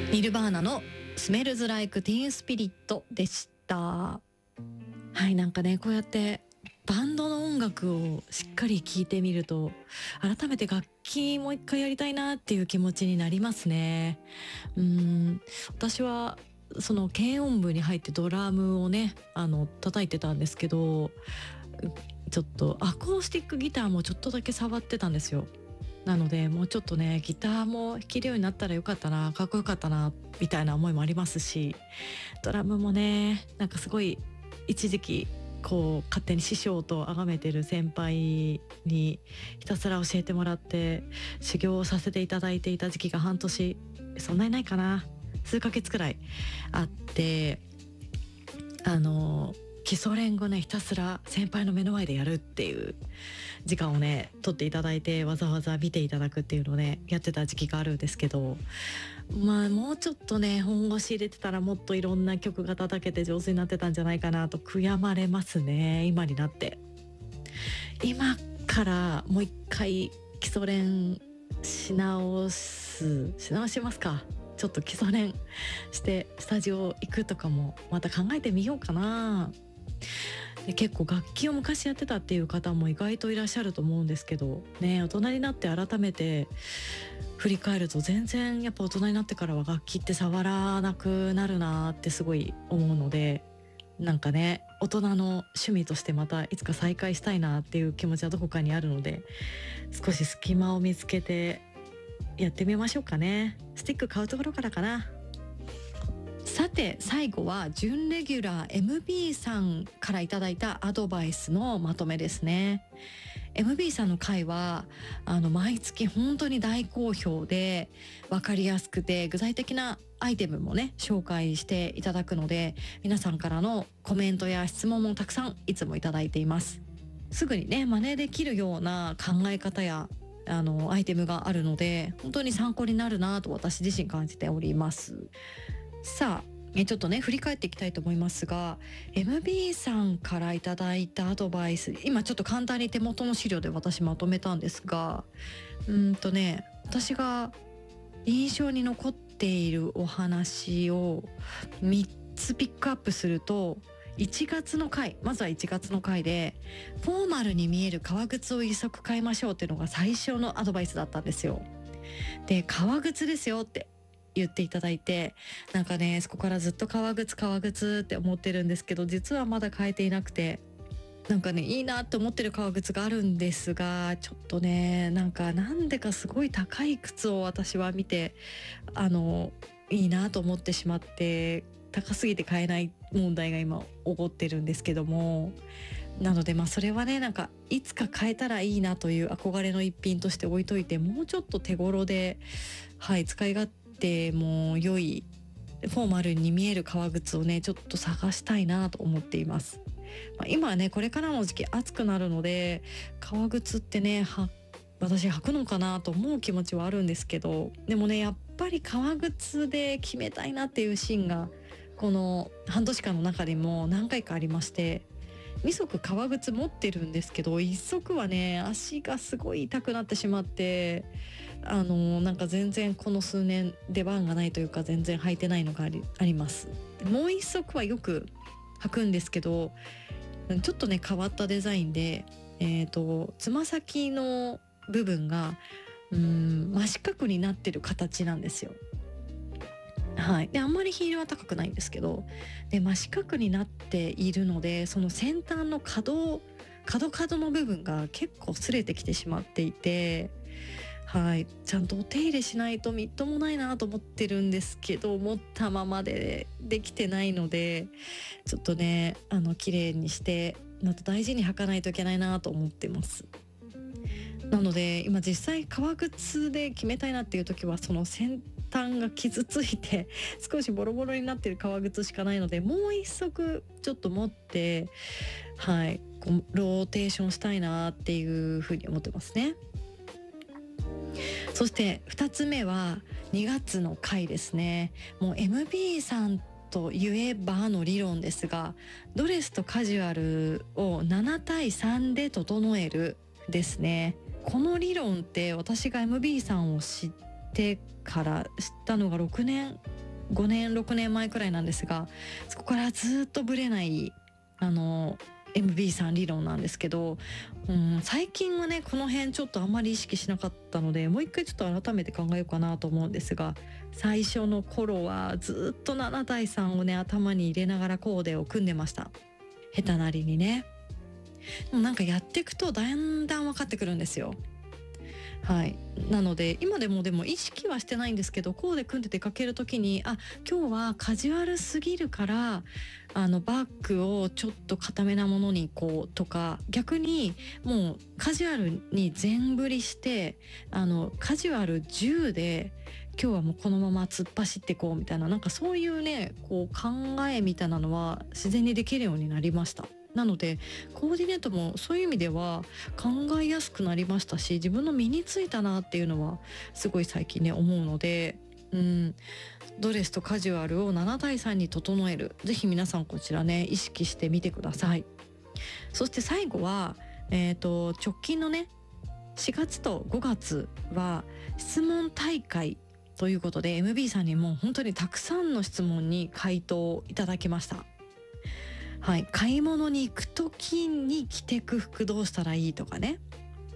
ニルバーナのスメルズライクティーンスピリットでした。はい、なんかね、こうやってバンドの音楽をしっかり聴いてみると改めて楽器もう一回やりたいなっていう気持ちになりますね。私はその軽音部に入ってドラムをね叩いてたんですけど、ちょっとアコースティックギターもちょっとだけ触ってたんですよ。なのでもうちょっとねギターも弾けるようになったらよかったな、かっこよかったなみたいな思いもありますし、ドラムもねなんかすごい一時期こう勝手に師匠と崇めてる先輩にひたすら教えてもらって修行をさせていただいていた時期が半年、そんなにないかな、数ヶ月くらいあって、基礎練をねひたすら先輩の目の前でやるっていう時間をね取っていただいて、わざわざ見ていただくっていうのをねやってた時期があるんですけど、もうちょっとね本腰入れてたらもっといろんな曲が叩けて上手になってたんじゃないかなと悔やまれますね。今になって今からもう一回基礎練し直しますか。ちょっと基礎練してスタジオ行くとかもまた考えてみようかな。で結構楽器を昔やってたっていう方も意外といらっしゃると思うんですけどね、大人になって改めて振り返ると全然やっぱ大人になってからは楽器って触らなくなるなってすごい思うので、なんかね大人の趣味としてまたいつか再開したいなっていう気持ちはどこかにあるので、少し隙間を見つけてやってみましょうかね。スティック買うところからかな。さて最後は準レギュラー MB さんからいただいたアドバイスのまとめですね。 MB さんの回は毎月本当に大好評で分かりやすくて具体的なアイテムもね紹介していただくので、皆さんからのコメントや質問もたくさんいつもいただいています。すぐにね真似できるような考え方やアイテムがあるので本当に参考になるなと私自身感じております。さあちょっとね振り返っていきたいと思いますが、 MB さんからいただいたアドバイス、今ちょっと簡単に手元の資料で私まとめたんですが、私が印象に残っているお話を3つピックアップすると、1月の回、まずは1月の回でフォーマルに見える革靴を一足買いましょうっていうのが最初のアドバイスだったんですよ。で革靴ですよって言っていただいて、なんかねそこからずっと革靴って思ってるんですけど、実はまだ買えていなくて、なんかねいいなって思ってる革靴があるんですが、ちょっとねなんでかすごい高い靴を私は見ていいなと思ってしまって、高すぎて買えない問題が今起こってるんですけども、なのでそれはねいつか買えたらいいなという憧れの一品として置いといて、もうちょっと手頃で使い勝手も良いフォーマルに見える革靴をねちょっと探したいなと思っています。今はねこれからの時期暑くなるので革靴ってね私履くのかなと思う気持ちはあるんですけど、でもねやっぱり革靴で決めたいなっていうシーンがこの半年間の中でも何回かありまして、2足革靴持ってるんですけど1足はね足がすごい痛くなってしまって、全然この数年出番がないというか全然履いてないのがあります。もう1足はよく履くんですけど、ちょっとね変わったデザインでつま先の部分が真四角になってる形なんですよ。であんまりヒールは高くないんですけど、で真四角になっているので、その先端の角の部分が結構擦れてきてしまっていて、ちゃんとお手入れしないとみっともないなと思ってるんですけど、持ったままでできてないので、ちょっとね綺麗にして大事に履かないといけないなと思ってます。なので今実際革靴で決めたいなっていう時はその先端が傷ついて少しボロボロになってる革靴しかないので、もう一足ちょっと持ってローテーションしたいなっていうふうに思ってますね。そして2つ目は2月の回ですね。もう MB さんと言えばの理論ですが、ドレスとカジュアルを7対3で整えるですね。この理論って私が MB さんを知ってから知ったのが6年 5年6年前くらいなんですが、そこからずっとぶれないMB さん理論なんですけど、最近はねこの辺ちょっとあんまり意識しなかったので、もう一回ちょっと改めて考えようかなと思うんですが、最初の頃はずっと7対3をね頭に入れながらコーデを組んでました。下手なりにね。でもなんかやっていくとだんだん分かってくるんですよ。はい、なので今でも意識はしてないんですけど、コーデ組んで出かける時に今日はカジュアルすぎるからバッグをちょっと固めなものにこうとか、逆にもうカジュアルに全振りしてカジュアル10で今日はもうこのまま突っ走ってこうみたいな、なんかそういうねこう考えみたいなのは自然にできるようになりました。なのでコーディネートもそういう意味では考えやすくなりましたし、自分の身についたなっていうのはすごい最近ね思うので、ドレスとカジュアルを7対3に整える、ぜひ皆さんこちらね意識してみてください。そして最後は、直近のね4月と5月は質問大会ということで、 MB さんにも本当にたくさんの質問に回答いただきました。はい、買い物に行く時に着てく服どうしたらいいとかね、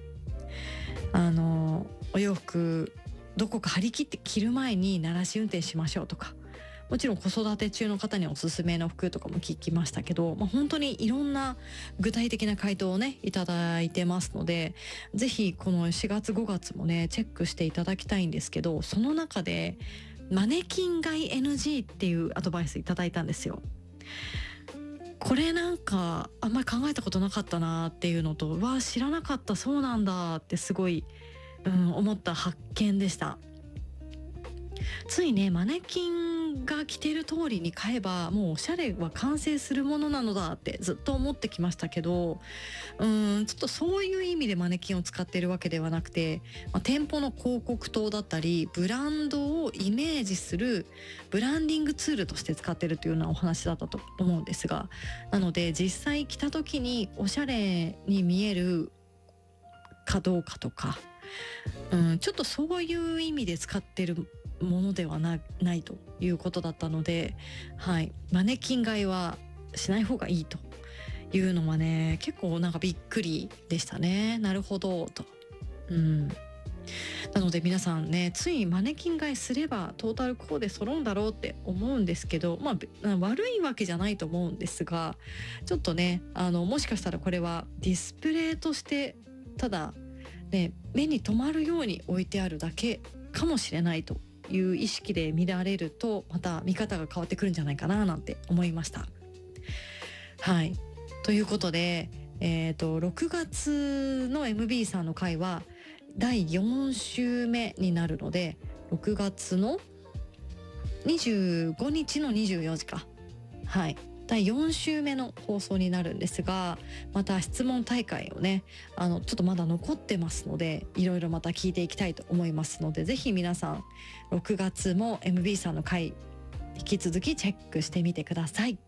お洋服どこか張り切って着る前に慣らし運転しましょうとか、もちろん子育て中の方におすすめの服とかも聞きましたけど、本当にいろんな具体的な回答をねいただいてますので、ぜひこの4月5月もねチェックしていただきたいんですけど、その中でマネキン買い NG っていうアドバイスいただいたんですよ。これなんかあんまり考えたことなかったなっていうのと、知らなかった、そうなんだってすごい、思った発見でした。ついねマネキンが着てる通りに買えばもうおしゃれは完成するものなのだってずっと思ってきましたけど、ちょっとそういう意味でマネキンを使っているわけではなくて、店舗の広告塔だったりブランドをイメージするブランディングツールとして使ってるというようなお話だったと思うんですが、なので実際着た時におしゃれに見えるかどうかとか、ちょっとそういう意味で使ってるものではないということだったので、はい、マネキン買いはしない方がいいというのはね結構なんかびっくりでしたね。なるほどと。なので皆さんね、ついマネキン買いすればトータルコーデ揃うんだろうって思うんですけど、悪いわけじゃないと思うんですが、ちょっとねもしかしたらこれはディスプレイとしてただね目に留まるように置いてあるだけかもしれないという意識で見られると、また見方が変わってくるんじゃないかななんて思いました。はい、ということで、6月の MB さんの回は第4週目になるので、6月の25日の24時か、はい、第4週目の放送になるんですが、また質問大会をねちょっとまだ残ってますので、いろいろまた聞いていきたいと思いますので、ぜひ皆さん6月も MB さんの回引き続きチェックしてみてください。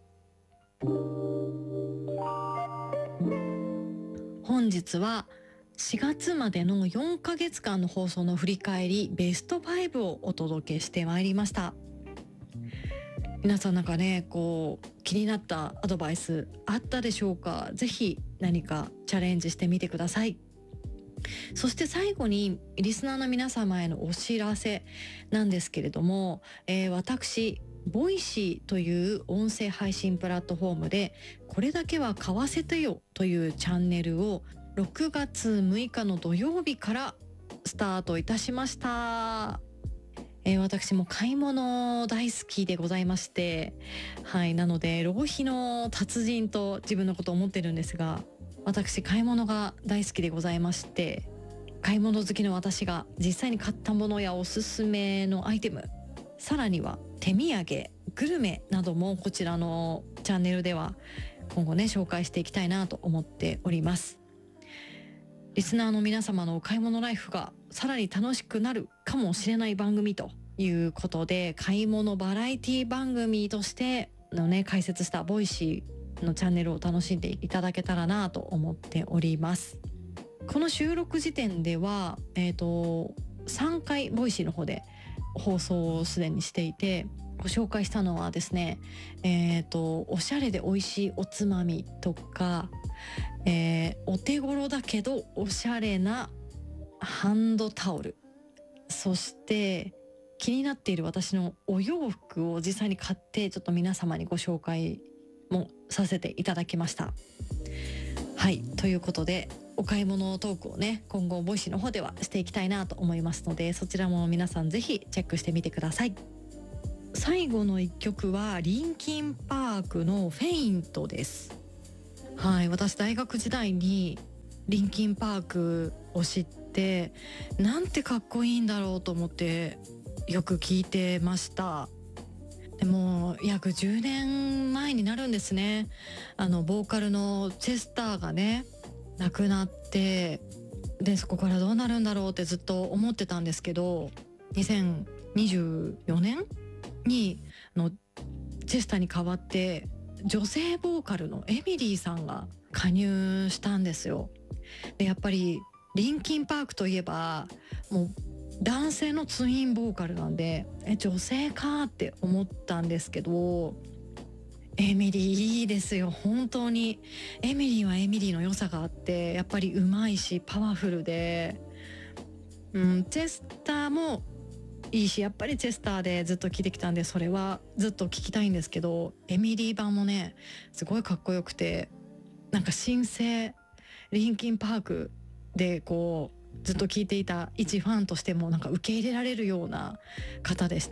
本日は4月までの4ヶ月間の放送の振り返りベスト5をお届けしてまいりました。皆さんなんかねこう気になったアドバイスあったでしょうか。ぜひ何かチャレンジしてみてください。そして最後にリスナーの皆様へのお知らせなんですけれども、私ボイシーという音声配信プラットフォームでこれだけは買わせてよというチャンネルを6月6日の土曜日からスタートいたしました。私も買い物大好きでございまして、はい、なので浪費の達人と自分のことを思ってるんですが、私買い物が大好きでございまして、買い物好きの私が実際に買ったものやおすすめのアイテム、さらには手土産グルメなどもこちらのチャンネルでは今後ね紹介していきたいなと思っております。リスナーの皆様のお買い物ライフがさらに楽しくなるかもしれない番組ということで、買い物バラエティ番組としてのね解説したボイシーのチャンネルを楽しんでいただけたらなと思っております。この収録時点では3回ボイシーの方で放送をすでにしていて、 ご紹介したのはですね、おしゃれで美味しいおつまみとか、お手頃だけどおしゃれなハンドタオル、そして気になっている私のお洋服を実際に買ってちょっと皆様にご紹介もさせていただきました。はい、ということでお買い物トークをね、今後ボイシーの方ではしていきたいなと思いますので、そちらも皆さんぜひチェックしてみてください。最後の一曲はリンキンパークのフェイントです。はい、私大学時代にリンキンパークを知って、なんてかっこいいんだろうと思ってよく聞いてました。でも約10年前になるんですね。ボーカルのチェスターがね亡くなって、でそこからどうなるんだろうってずっと思ってたんですけど、2024年にチェスターに代わって女性ボーカルのエミリーさんが加入したんですよ。でやっぱりリンキンパークといえばもう男性のツインボーカルなんで、女性かって思ったんですけど、エミリーいいですよ本当に。エミリーはエミリーの良さがあって、やっぱり上手いしパワフルで、チェスターもいいし、やっぱりチェスターでずっと聴いてきたんでそれはずっと聴きたいんですけど、エミリー版もねすごいかっこよくて、なんか新生リンキンパークでこうずっと聴いていた一ファンとしてもなんか受け入れられるような方でした。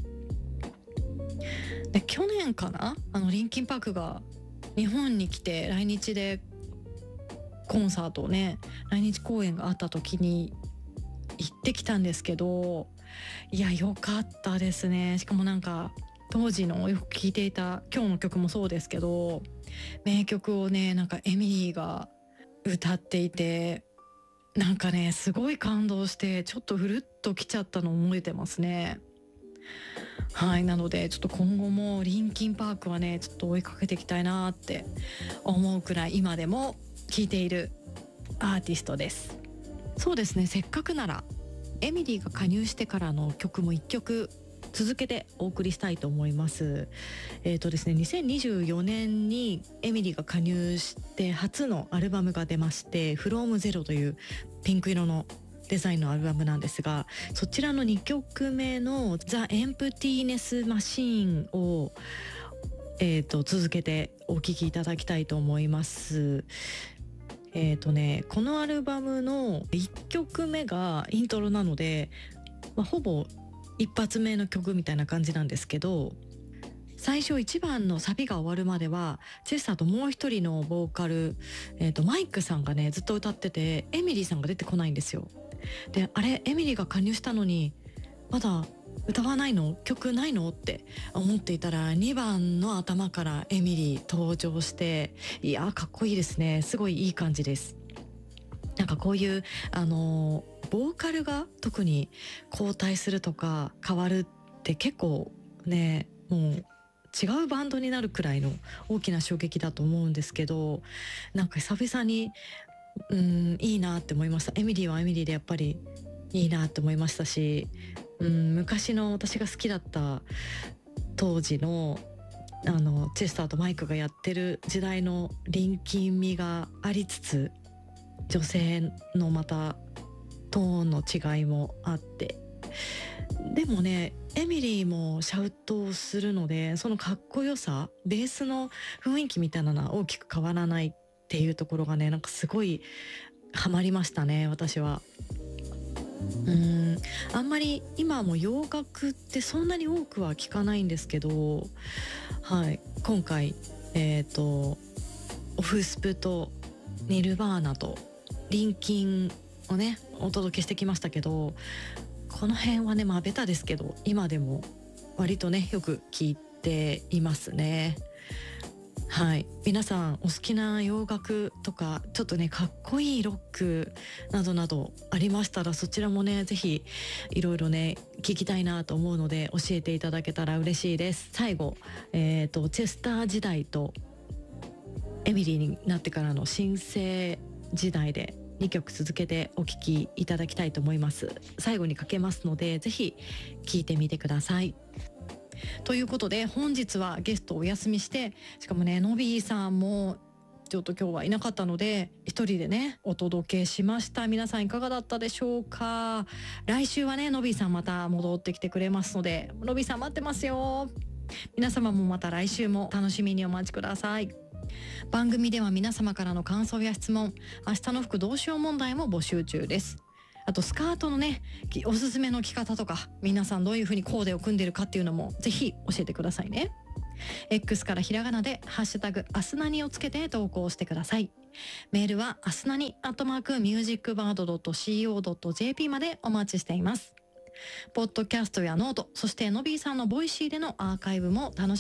で去年かな、リンキンパークが日本に来て来日でコンサートをね、来日公演があった時に行ってきたんですけど、いや良かったですね。しかもなんか当時のよく聴いていた今日の曲もそうですけど、名曲をねなんかエミリーが歌っていて、なんかねすごい感動してちょっとうるっときちゃったのを覚えてますね。はい、なのでちょっと今後もリンキンパークはねちょっと追いかけていきたいなって思うくらい今でも聴いているアーティストです。そうですね、せっかくならエミリーが加入してからの曲も1曲続けてお送りしたいと思います。ですね、2024年にエミリーが加入して初のアルバムが出まして、From Zero というピンク色のデザインのアルバムなんですが、そちらの2曲目の The Emptiness Machine を、続けてお聴きいただきたいと思います。このアルバムの1曲目がイントロなので、ほぼ一発目の曲みたいな感じなんですけど、最初1番のサビが終わるまではチェスターともう一人のボーカル、マイクさんがねずっと歌ってて、エミリーさんが出てこないんですよ。であれエミリーが加入したのにまだ歌わないの、曲ないのって思っていたら、2番の頭からエミリー登場して、いやかっこいいですね。すごいいい感じです。なんかこういうボーカルが特に交代するとか変わるって結構ねもう違うバンドになるくらいの大きな衝撃だと思うんですけど、なんか久々にいいなって思いました。エミリーはエミリーでやっぱりいいなって思いましたし、昔の私が好きだった当時のチェスターとマイクがやってる時代の臨機味がありつつ、女性のまたトーンの違いもあって、でもねエミリーもシャウトをするので、そのかっこよさ、ベースの雰囲気みたいなのは大きく変わらないっていうところがね、なんかすごいハマりましたね私は。あんまり今も洋楽ってそんなに多くは聞かないんですけど、はい、今回オフスプとニルバーナとリンキンをねお届けしてきましたけど、この辺はねベタですけど今でも割とねよく聞いていますね。はい、皆さんお好きな洋楽とかちょっとねかっこいいロックなどなどありましたら、そちらもねぜひいろいろね聞きたいなと思うので教えていただけたら嬉しいです。最後、チェスター時代とエミリーになってからの新生時代で2曲続けてお聴きいただきたいと思います。最後にかけますのでぜひ聴いてみてください。 ということで本日はゲストお休みして、しかもねのびーさんもちょっと今日はいなかったので一人でねお届けしました。皆さんいかがだったでしょうか。来週はねのびーさんまた戻ってきてくれますので、のびーさん待ってますよ。皆様もまた来週も楽しみにお待ちください。番組では皆様からの感想や質問、明日の服どうしよう問題も募集中です。あとスカートのねおすすめの着方とか、皆さんどういう風にコーデを組んでるかっていうのもぜひ教えてくださいね。X からひらがなでハッシュタグアスナニをつけて投稿してください。メールはアスナニ@musicbird.co.jp までお待ちしています。ポッドキャストやノート、そしてのびーさんのボイシーでのアーカイブも楽し